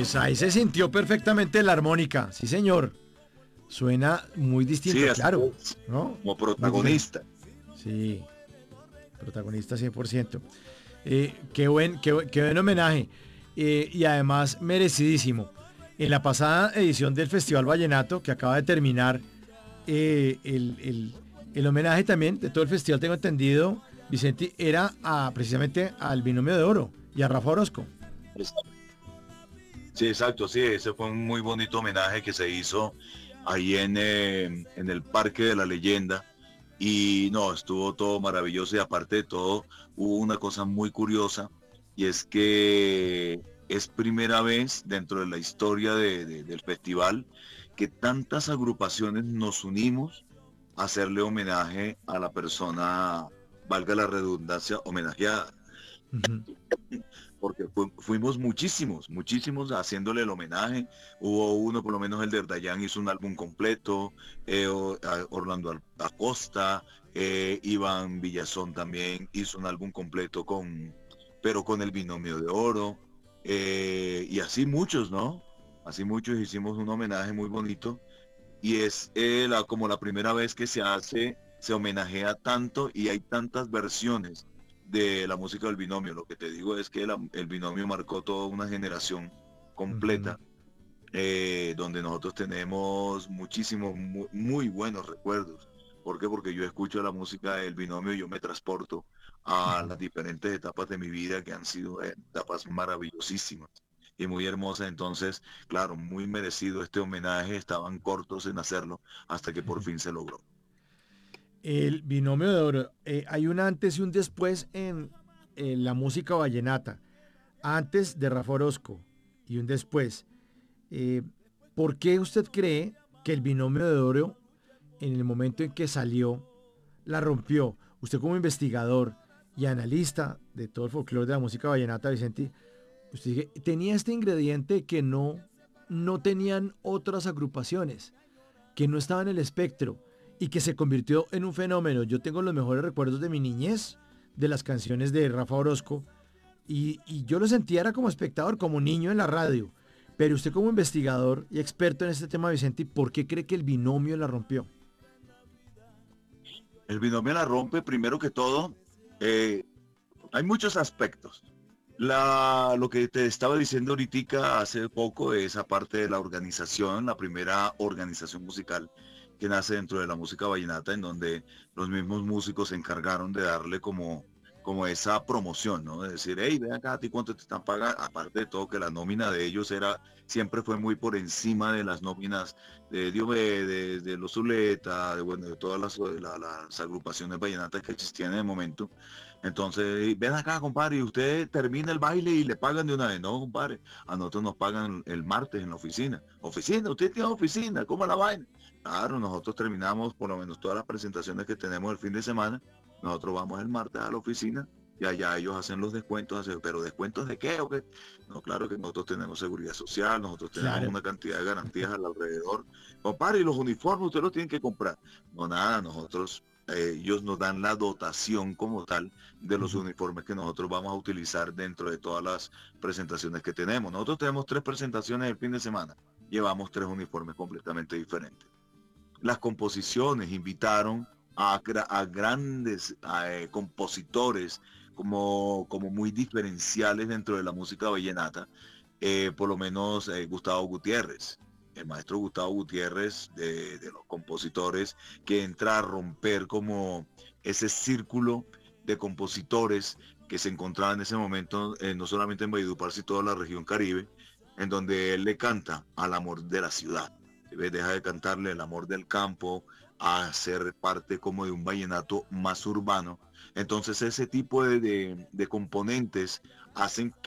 Pues ahí se sintió perfectamente la armónica, sí señor. Suena muy distinto, Sí, así claro, es, ¿no? como Muy diferente. protagonista. Sí, protagonista 100%. Qué buen homenaje. Y además merecidísimo. En la pasada edición del Festival Vallenato, que acaba de terminar, el homenaje también de todo el festival, tengo entendido, Vicente, era precisamente al Binomio de Oro y a Rafa Orozco. Sí, exacto, sí, ese fue un muy bonito homenaje que se hizo ahí en el Parque de la Leyenda. Y no, estuvo todo maravilloso y aparte de todo, hubo una cosa muy curiosa y es que es primera vez dentro de la historia del festival que tantas agrupaciones nos unimos a hacerle homenaje a la persona, valga la redundancia, homenajeada Ujú. porque fuimos muchísimos haciéndole el homenaje. Hubo uno, por lo menos el de Dayan hizo un álbum completo, Orlando Acosta, Iván Villazón también hizo un álbum completo pero con el Binomio de Oro, y así muchos, ¿no? Así muchos hicimos un homenaje muy bonito y es como la primera vez que se homenajea tanto y hay tantas versiones de la música del binomio. Lo que te digo es que el binomio marcó toda una generación Ujú. completa, donde nosotros tenemos muchísimos, muy buenos recuerdos. ¿Por qué? Porque yo escucho la música del binomio y yo me transporto a las diferentes etapas de mi vida que han sido etapas maravillosísimas y muy hermosas. Entonces, claro, muy merecido este homenaje. Estaban cortos en hacerlo hasta que por fin se logró. El Binomio de Oro. Hay un antes y un después en la música vallenata. Antes de Rafa Orozco y un después. Eh, ¿Por qué usted cree que el Binomio de Oro, en el momento en que salió, la rompió? Usted como investigador y analista de todo el folclore de la música vallenata, Vicente, usted tenía este ingrediente que no tenían otras agrupaciones, que no estaba en el espectro y que se convirtió en un fenómeno. Yo tengo los mejores recuerdos de mi niñez, de las canciones de Rafa Orozco, y yo lo sentía era como espectador, como niño en la radio. Pero usted como investigador y experto en este tema, Vicente, ¿por qué cree que el binomio la rompió? El binomio la rompe primero que todo. eh, Hay muchos aspectos. Lo que te estaba diciendo ahorita hace poco, esa parte de la organización, la primera organización musical que nace dentro de la música vallenata, en donde los mismos músicos se encargaron de darle como esa promoción, ¿no? De decir, hey, ven acá, ¿a ti cuánto te están pagando? Aparte de todo, que la nómina de ellos siempre fue muy por encima de las nóminas de Diomedes, de los Zuleta, bueno, de todas las agrupaciones vallenatas que existían en el momento. Entonces, ven acá, compadre, y usted termina el baile y le pagan de una vez. No, compadre, a nosotros nos pagan el martes en la oficina. Oficina, usted tiene oficina, ¿cómo la vaina? Claro, nosotros terminamos por lo menos todas las presentaciones que tenemos el fin de semana. Nosotros vamos el martes a la oficina y allá ellos hacen los descuentos, pero ¿descuentos de qué o qué? No, claro que nosotros tenemos seguridad social, nosotros tenemos Claro. una cantidad de garantías alrededor. Compadre, y los uniformes usted los tiene que comprar. No, nada, ellos nos dan la dotación como tal de los Ujú. uniformes que nosotros vamos a utilizar dentro de todas las presentaciones que tenemos. Nosotros tenemos 3 presentaciones el fin de semana, llevamos 3 uniformes completamente diferentes. Las composiciones invitaron a grandes compositores como muy diferenciales dentro de la música vallenata, por lo menos Gustavo Gutiérrez, el maestro Gustavo Gutiérrez de los compositores, que entra a romper como ese círculo de compositores que se encontraban en ese momento, no solamente en Valledupar, sino toda la región Caribe, en donde él le canta al amor de la ciudad. Deja de cantarle el amor del campo a ser parte como de un vallenato más urbano. Entonces ese tipo de componentes hacen